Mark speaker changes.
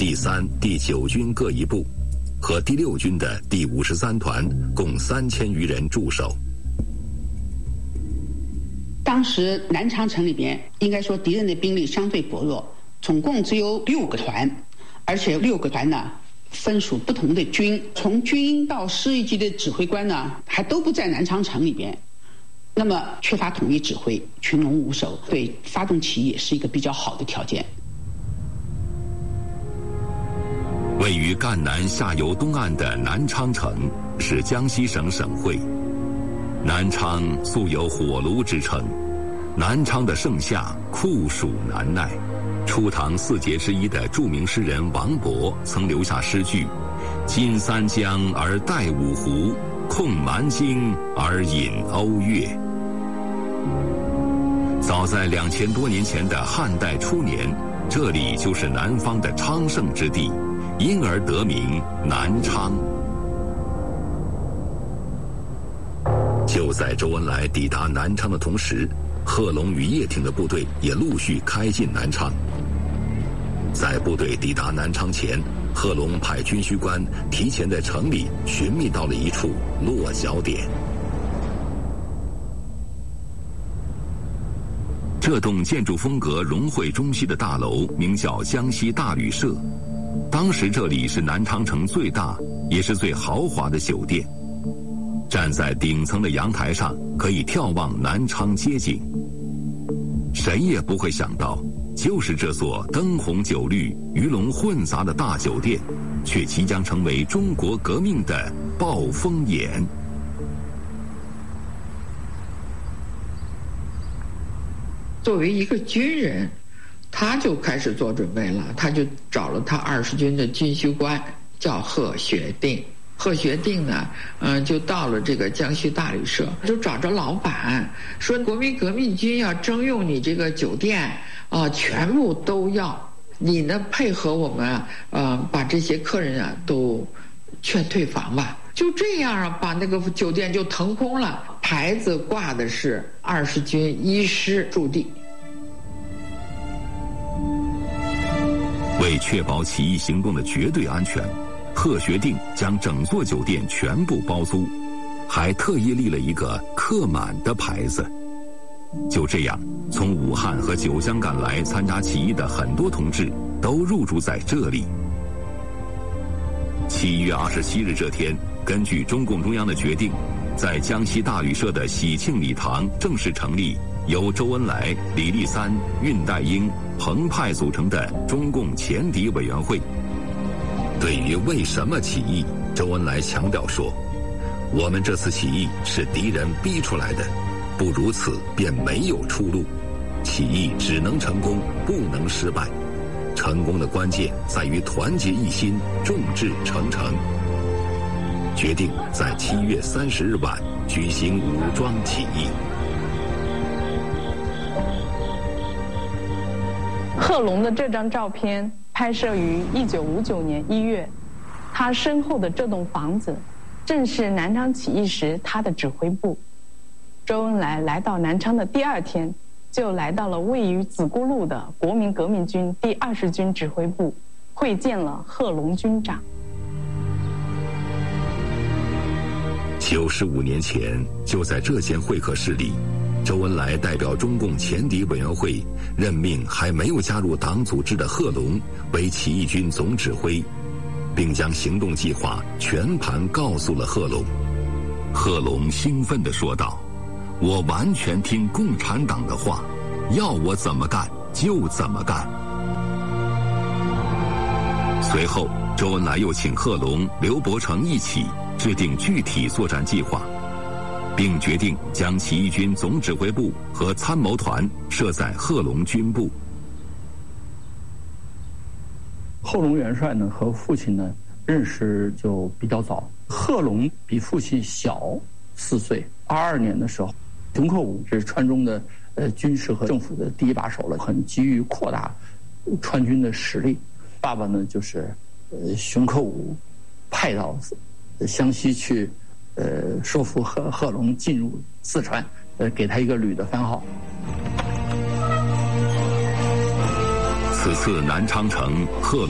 Speaker 1: 第3、第9军各一部，和第6军的第53团共3000余人驻守。
Speaker 2: 当时南昌城里边，应该说敌人的兵力相对薄弱，总共只有6个团，而且6个团呢分属不同的军，从军营到师一级的指挥官呢还都不在南昌城里边，那么缺乏统一指挥，群龙无首，对发动起义也是一个比较好的条件。
Speaker 1: 位于赣南下游东岸的南昌城是江西省省会。南昌素有火炉之称，南昌的盛夏酷暑难耐。初唐4杰之一的著名诗人王勃曾留下诗句：襟三江而带五湖，控蛮荆而引瓯越。早在2000多年前的汉代初年，这里就是南方的昌盛之地，因而得名南昌。就在周恩来抵达南昌的同时，贺龙与叶挺的部队也陆续开进南昌。在部队抵达南昌前，贺龙派军需官提前在城里寻觅到了一处落脚点。这栋建筑风格融汇中西的大楼名叫江西大旅社，当时这里是南昌城最大也是最豪华的酒店。站在顶层的阳台上，可以眺望南昌街景。谁也不会想到，就是这座灯红酒绿、鱼龙混杂的大酒店，却即将成为中国革命的暴风眼。
Speaker 3: 作为一个军人，他就开始做准备了，他就找了他20军的军需官，叫贺学定。贺学定呢，就到了这个江西大旅社，就找着老板说，国民革命军要征用你这个酒店全部都要，你呢配合我们把这些客人都劝退房吧。就这样把那个酒店就腾空了，牌子挂的是20军1师驻地。
Speaker 1: 为确保起义行动的绝对安全，贺学定将整座酒店全部包租，还特意立了一个客满的牌子。就这样，从武汉和九江赶来参加起义的很多同志都入住在这里。7月27日这天，根据中共中央的决定，在江西大旅社的喜庆礼堂正式成立由周恩来、李立三、恽代英、彭湃组成的中共前敌委员会。对于为什么起义，周恩来强调说，我们这次起义是敌人逼出来的，不如此便没有出路，起义只能成功，不能失败，成功的关键在于团结一心，众志成城。决定在7月30日晚举行武装起义。
Speaker 4: 贺龙的这张照片拍摄于1959年1月，他身后的这栋房子正是南昌起义时他的指挥部。周恩来来到南昌的第2天，就来到了位于子固路的国民革命军第20军指挥部，会见了贺龙军长。
Speaker 1: 95年前，就在这间会客室里，周恩来代表中共前敌委员会任命还没有加入党组织的贺龙为起义军总指挥，并将行动计划全盘告诉了贺龙。贺龙兴奋地说道：“我完全听共产党的话，要我怎么干就怎么干。”随后，周恩来又请贺龙、刘伯承一起制定具体作战计划，并决定将起义军总指挥部和参谋团设在贺龙军部。
Speaker 5: 贺龙元帅呢和父亲呢认识就比较早，贺龙比父亲小4岁。22年的时候，熊克武是川中的军事和政府的第一把手了，很急于扩大川军的实力。爸爸呢就是熊克武派到湘西去说服贺龙进入四川，给他一个旅的番号。
Speaker 1: 此次南昌城，贺龙